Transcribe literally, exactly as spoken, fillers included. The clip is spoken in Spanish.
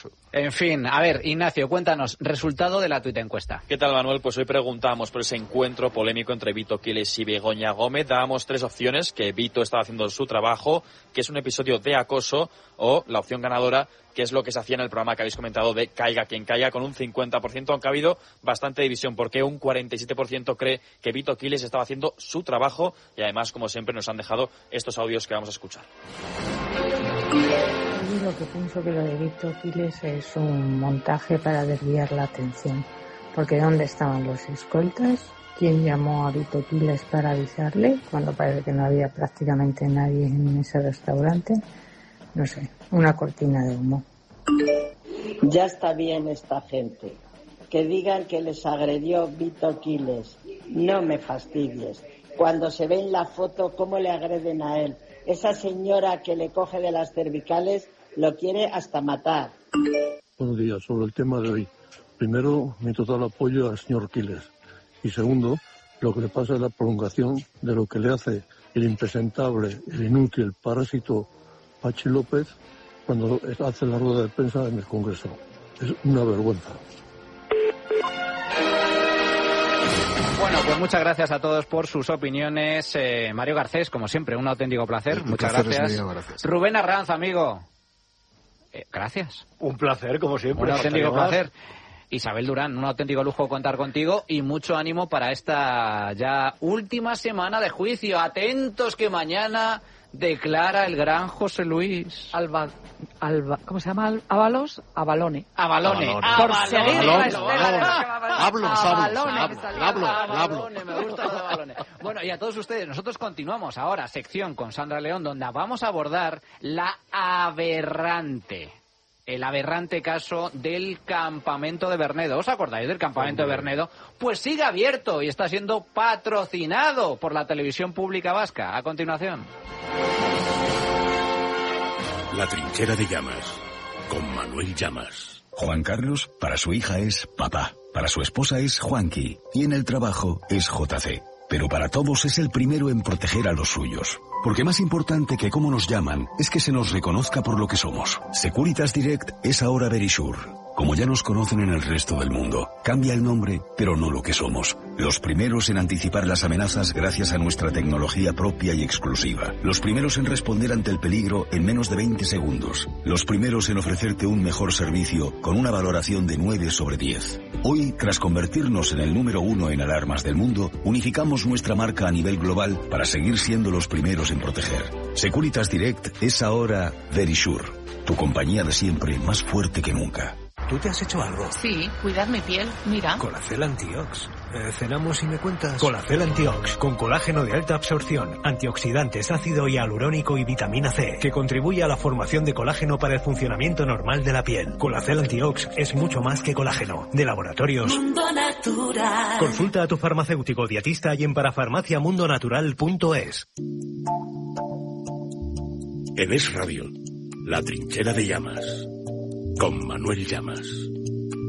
En fin, a ver, Ignacio, cuéntanos, resultado de la tuitaencuesta. ¿Qué tal, Manuel? Pues hoy preguntamos por ese encuentro polémico entre Vito Quiles y Begoña Gómez. Dábamos tres opciones, que Vito estaba haciendo su trabajo, que es un episodio de acoso, o la opción ganadora, que es lo que se hacía en el programa que habéis comentado de Caiga quien caiga, con un cincuenta por ciento, aunque ha habido bastante división, porque un cuarenta y siete por ciento cree que Vito Quiles estaba haciendo su trabajo, y además, como siempre, nos han dejado estos audios que vamos a escuchar. Yo lo que pienso que lo de Vito Quiles es un montaje para desviar la atención, porque ¿dónde estaban los escoltas? ¿Quién llamó a Vito Quiles para avisarle cuando parece que no había prácticamente nadie en ese restaurante? No sé, una cortina de humo. Ya está bien esta gente. Que digan que les agredió Vito Quiles. No me fastidies. Cuando se ve en la foto cómo le agreden a él. Esa señora que le coge de las cervicales lo quiere hasta matar. Buenos días. Sobre el tema de hoy. Primero, mi total apoyo al señor Quiles. Y segundo, lo que le pasa es la prolongación de lo que le hace el impresentable, el inútil, parásito Pachi López cuando hace la rueda de prensa en el Congreso. Es una vergüenza. Bueno, pues muchas gracias a todos por sus opiniones. Eh, Mario Garcés, como siempre, un auténtico placer. El muchas placer gracias. Es mío, gracias. Rubén Arranz, amigo. Eh, gracias. Un placer, como siempre. Un auténtico placer. Isabel Durán, un auténtico lujo contar contigo y mucho ánimo para esta ya última semana de juicio. Atentos que mañana declara el gran José Luis. Alba, Alba, ¿cómo se llama? Ábalos, Abalone. Abalone. Por seguir la Hablo, hablo, hablo, hablo. Me gusta lo de Abalone. Bueno, y a todos ustedes, nosotros continuamos ahora, sección con Sandra León, donde vamos a abordar la aberrante. El aberrante caso del campamento de Bernedo. ¿Os acordáis del campamento Hombre. de Bernedo? Pues sigue abierto y está siendo patrocinado por la televisión pública vasca. A continuación. La trinchera de Llamas, con Manuel Llamas. Juan Carlos, para su hija es papá, para su esposa es Juanqui y en el trabajo es J C. Pero para todos es el primero en proteger a los suyos. Porque más importante que cómo nos llaman es que se nos reconozca por lo que somos. Securitas Direct es ahora Verisure. Como ya nos conocen en el resto del mundo, cambia el nombre, pero no lo que somos. Los primeros en anticipar las amenazas gracias a nuestra tecnología propia y exclusiva. Los primeros en responder ante el peligro en menos de veinte segundos. Los primeros en ofrecerte un mejor servicio con una valoración de nueve sobre diez. Hoy, tras convertirnos en el número uno en alarmas del mundo, unificamos nuestra marca a nivel global para seguir siendo los primeros en proteger. Securitas Direct es ahora Verisure, tu compañía de siempre más fuerte que nunca. ¿Tú te has hecho algo? Sí, cuidar mi piel, mira. Colacel Antiox. Eh, ¿Cenamos y me cuentas? Colacel Antiox, con colágeno de alta absorción, antioxidantes, ácido hialurónico y vitamina C, que contribuye a la formación de colágeno para el funcionamiento normal de la piel. Colacel Antiox es mucho más que colágeno. De Laboratorios Mundo Natural. Consulta a tu farmacéutico dietista y en parafarmaciamundonatural punto es. En Es Radio, La Trinchera de Llamas, con Manuel Llamas.